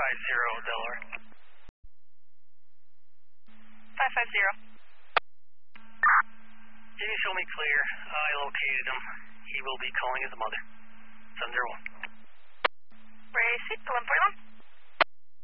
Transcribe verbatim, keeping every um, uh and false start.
five zero, Delaware. five five zero. Can you show me clear? I located him. He will be calling his mother.